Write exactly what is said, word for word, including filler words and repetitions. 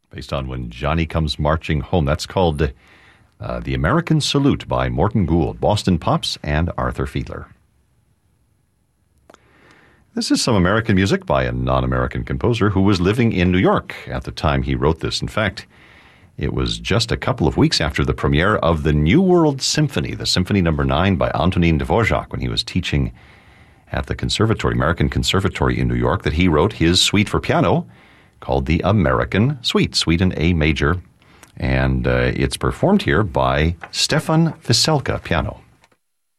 based on When Johnny Comes Marching Home. That's called uh, The American Salute by Morton Gould, Boston Pops, and Arthur Fiedler. This is some American music by a non-American composer who was living in New York at the time he wrote this. In fact, it was just a couple of weeks after the premiere of the New World Symphony, the Symphony Number nine by Antonin Dvorak, when he was teaching at the Conservatory, American Conservatory in New York, that he wrote his suite for piano called the American Suite, Suite in A major. And uh, it's performed here by Stefan Veselka, piano.